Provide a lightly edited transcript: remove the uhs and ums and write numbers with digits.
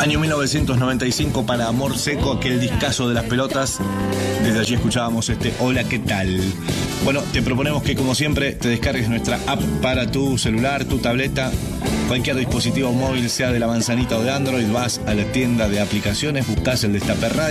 Año 1995 para Amor Seco, aquel discazo de las pelotas. Desde allí escuchábamos este Hola, ¿qué tal? Bueno, te proponemos que como siempre te descargues nuestra app para tu celular, tu tableta, cualquier dispositivo móvil, sea de la manzanita o de Android. Vas a la tienda de aplicaciones, buscas el Destape Radio.